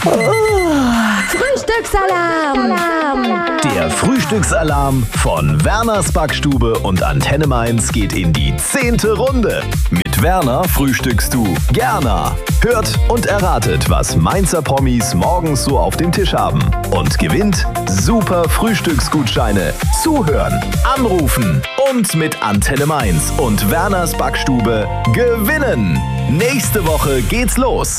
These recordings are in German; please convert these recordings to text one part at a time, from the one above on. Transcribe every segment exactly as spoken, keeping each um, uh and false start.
Frühstücksalarm! Der Frühstücksalarm von Werners Backstube und Antenne Mainz geht in die zehnte Runde. Mit Werner frühstückst du gerne. Hört und erratet, was Mainzer Promis morgens so auf dem Tisch haben. Und gewinnt super Frühstücksgutscheine. Zuhören, anrufen und mit Antenne Mainz und Werners Backstube gewinnen. Nächste Woche geht's los.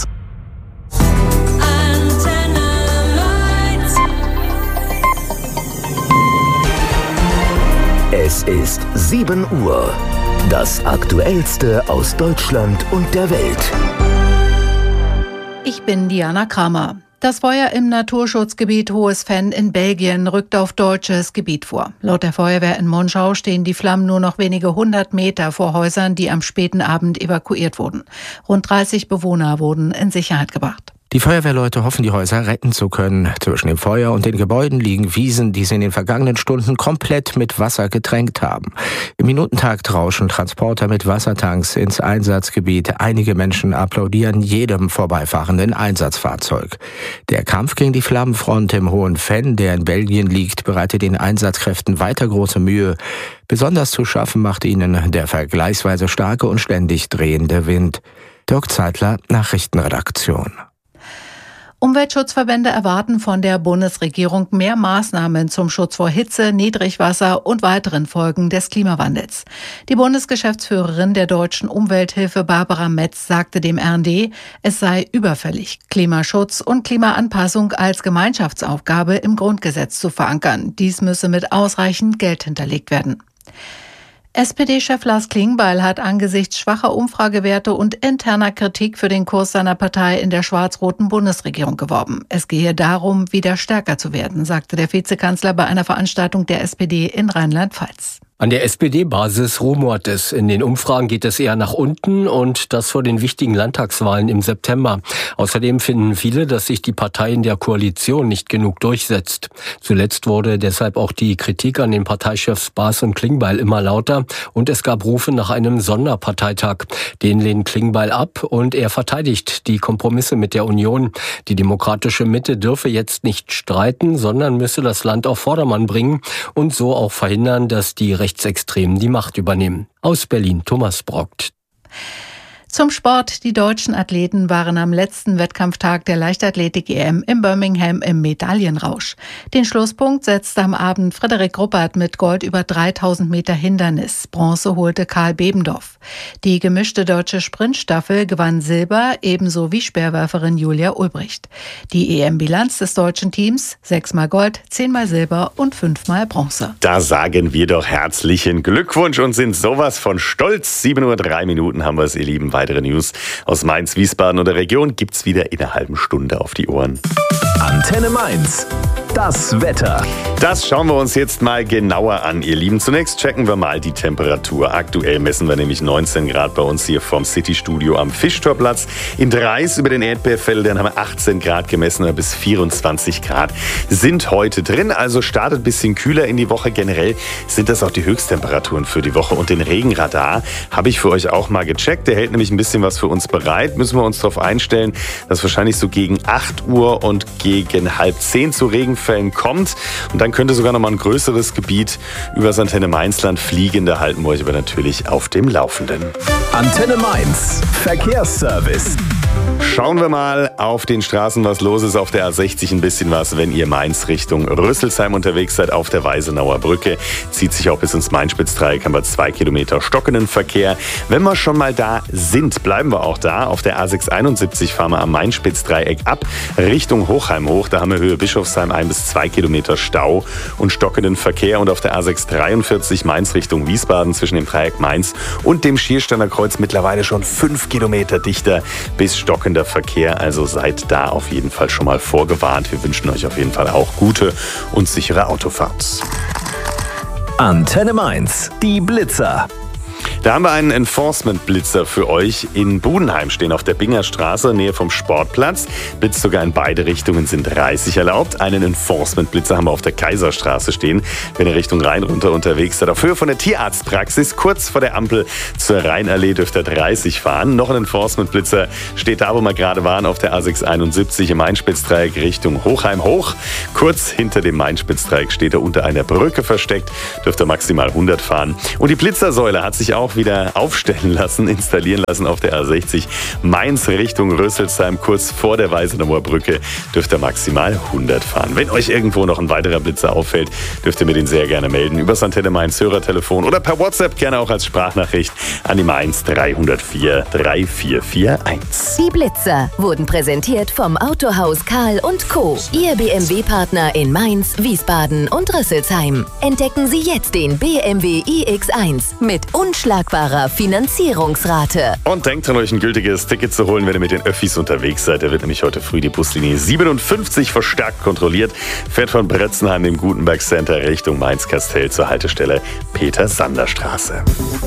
Es ist sieben Uhr. Das Aktuellste aus Deutschland und der Welt. Ich bin Diana Kramer. Das Feuer im Naturschutzgebiet Hohes Venn in Belgien rückt auf deutsches Gebiet vor. Laut der Feuerwehr in Monschau stehen die Flammen nur noch wenige hundert Meter vor Häusern, die am späten Abend evakuiert wurden. Rund dreißig Bewohner wurden in Sicherheit gebracht. Die Feuerwehrleute hoffen, die Häuser retten zu können. Zwischen dem Feuer und den Gebäuden liegen Wiesen, die sie in den vergangenen Stunden komplett mit Wasser getränkt haben. Im Minutentakt rauschen Transporter mit Wassertanks ins Einsatzgebiet. Einige Menschen applaudieren jedem vorbeifahrenden Einsatzfahrzeug. Der Kampf gegen die Flammenfront im Hohen Venn, der in Belgien liegt, bereitet den Einsatzkräften weiter große Mühe. Besonders zu schaffen macht ihnen der vergleichsweise starke und ständig drehende Wind. Dirk Zeitler, Nachrichtenredaktion. Umweltschutzverbände erwarten von der Bundesregierung mehr Maßnahmen zum Schutz vor Hitze, Niedrigwasser und weiteren Folgen des Klimawandels. Die Bundesgeschäftsführerin der Deutschen Umwelthilfe Barbara Metz sagte dem R N D, es sei überfällig, Klimaschutz und Klimaanpassung als Gemeinschaftsaufgabe im Grundgesetz zu verankern. Dies müsse mit ausreichend Geld hinterlegt werden. S P D-Chef Lars Klingbeil hat angesichts schwacher Umfragewerte und interner Kritik für den Kurs seiner Partei in der schwarz-roten Bundesregierung geworben. Es gehe darum, wieder stärker zu werden, sagte der Vizekanzler bei einer Veranstaltung der S P D in Rheinland-Pfalz. An der S P D-Basis rumort es. In den Umfragen geht es eher nach unten und das vor den wichtigen Landtagswahlen im September. Außerdem finden viele, dass sich die Partei in der Koalition nicht genug durchsetzt. Zuletzt wurde deshalb auch die Kritik an den Parteichefs Baas und Klingbeil immer lauter und es gab Rufe nach einem Sonderparteitag. Den lehnt Klingbeil ab und er verteidigt die Kompromisse mit der Union. Die demokratische Mitte dürfe jetzt nicht streiten, sondern müsse das Land auf Vordermann bringen und so auch verhindern, dass die Rechtsextremen die Macht übernehmen. Aus Berlin, Thomas Brockt. Zum Sport. Die deutschen Athleten waren am letzten Wettkampftag der Leichtathletik-E M in Birmingham im Medaillenrausch. Den Schlusspunkt setzte am Abend Frederik Gruppert mit Gold über dreitausend Meter Hindernis. Bronze holte Karl Bebendorf. Die gemischte deutsche Sprintstaffel gewann Silber, ebenso wie Speerwerferin Julia Ulbricht. Die E M-Bilanz des deutschen Teams: sechsmal Gold, zehnmal Silber und fünfmal Bronze. Da sagen wir doch herzlichen Glückwunsch und sind sowas von stolz. sieben Uhr drei Minuten haben wir es, ihr Lieben. Weitere News aus Mainz, Wiesbaden und der Region gibt's wieder in einer halben Stunde auf die Ohren. Antenne Mainz. Das Wetter. Das schauen wir uns jetzt mal genauer an, ihr Lieben. Zunächst checken wir mal die Temperatur. Aktuell messen wir nämlich neunzehn Grad bei uns hier vom City-Studio am Fischtorplatz. In Dreis über den Erdbeerfeldern haben wir achtzehn Grad gemessen, bis vierundzwanzig Grad sind heute drin. Also startet ein bisschen kühler in die Woche. Generell sind das auch die Höchsttemperaturen für die Woche. Und den Regenradar habe ich für euch auch mal gecheckt. Der hält nämlich ein bisschen was für uns bereit. Müssen wir uns darauf einstellen, dass wahrscheinlich so gegen acht Uhr und gegen halb zehn zu Regenfällen kommt. Und dann könnte sogar noch mal ein größeres Gebiet über das Antenne Mainzland fliegen. Da halten wir euch aber natürlich auf dem Laufenden. Antenne Mainz. Verkehrsservice. Schauen wir mal auf den Straßen, was los ist. Auf der A sechzig ein bisschen was, wenn ihr Mainz Richtung Rüsselsheim unterwegs seid. Auf der Weisenauer Brücke zieht sich auch bis ins Main-Spitz-Dreieck, haben wir zwei Kilometer stockenden Verkehr. Wenn wir schon mal da sind, bleiben wir auch da. Auf der A sechshunderteinundsiebzig fahren wir am Main-Spitz-Dreieck ab Richtung Hochheim hoch. Da haben wir Höhe Bischofsheim ein bis zwei Kilometer Stau und stockenden Verkehr. Und auf der A sechshundertdreiundvierzig Mainz Richtung Wiesbaden zwischen dem Dreieck Mainz und dem Schiersteiner Kreuz mittlerweile schon fünf Kilometer dichter bis stockender Verkehr. Also seid da auf jeden Fall schon mal vorgewarnt. Wir wünschen euch auf jeden Fall auch gute und sichere Autofahrt. Antenne Mainz. Die Blitzer. Da haben wir einen Enforcement-Blitzer für euch in Budenheim stehen, auf der Binger Straße, Nähe vom Sportplatz. Blitz sogar in beide Richtungen, sind dreißig erlaubt. Einen Enforcement-Blitzer haben wir auf der Kaiserstraße stehen, wenn ihr Richtung Rhein runter unterwegs seid. Auf Höhe von der Tierarztpraxis, kurz vor der Ampel zur Rheinallee, dürft ihr dreißig fahren. Noch ein Enforcement-Blitzer steht da, wo wir gerade waren, auf der A sechs einundsiebzig im Main-Spitz-Dreieck Richtung Hochheim hoch. Kurz hinter dem Main-Spitz-Dreieck steht er unter einer Brücke versteckt, dürft ihr maximal hundert fahren. Und die Blitzersäule hat sich auch wieder aufstellen lassen, installieren lassen auf der A sechzig Mainz Richtung Rüsselsheim, kurz vor der Weißener Brücke, dürft ihr maximal hundert fahren. Wenn euch irgendwo noch ein weiterer Blitzer auffällt, dürft ihr mir den sehr gerne melden. Über das Antenne Mainz Hörertelefon oder per WhatsApp, gerne auch als Sprachnachricht an die Mainz drei null vier drei vier vier eins. Die Blitzer wurden präsentiert vom Autohaus Karl und Co. Ihr B M W-Partner in Mainz, Wiesbaden und Rüsselsheim. Entdecken Sie jetzt den B M W i X eins mit unschlagbarer Finanzierungsrate. Und denkt dran, euch ein gültiges Ticket zu holen, wenn ihr mit den Öffis unterwegs seid. Da wird nämlich heute früh die Buslinie siebenundfünfzig verstärkt kontrolliert. Fährt von Bretzenheim im Gutenberg Center Richtung Mainz-Kastell zur Haltestelle Peter-Sander-Straße.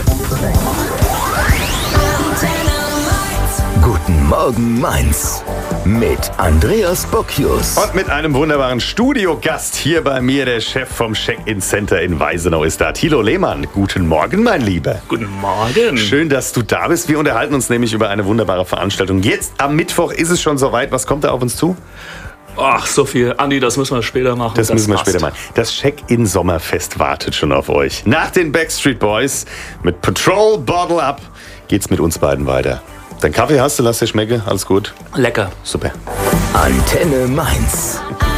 Guten Morgen Mainz mit Andreas Bocchius. Und mit einem wunderbaren Studiogast hier bei mir, der Chef vom Check-in-Center in Weisenau ist da, Thilo Lehmann. Guten Morgen, mein Lieber. Guten Morgen. Schön, dass du da bist. Wir unterhalten uns nämlich über eine wunderbare Veranstaltung. Jetzt am Mittwoch ist es schon soweit. Was kommt da auf uns zu? Ach, so viel. Andi, das müssen wir später machen. Das, das müssen wir passt. später machen. Das Check-in-Sommerfest wartet schon auf euch. Nach den Backstreet Boys mit Patrol Bottle Up geht's mit uns beiden weiter. Dein Kaffee hast du, lass dir schmecken. Alles gut? Lecker. Super. Antenne Mainz.